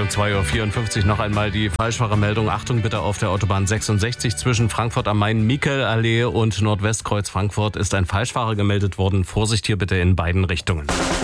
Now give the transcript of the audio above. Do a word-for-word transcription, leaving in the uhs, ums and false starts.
um zwei Uhr vierundfünfzig noch einmal die Falschfahrermeldung. Achtung bitte, auf der Autobahn sechsundsechzig zwischen Frankfurt am Main, Michelallee und Nordwestkreuz Frankfurt ist ein Falschfahrer gemeldet worden. Vorsicht hier bitte in beiden Richtungen.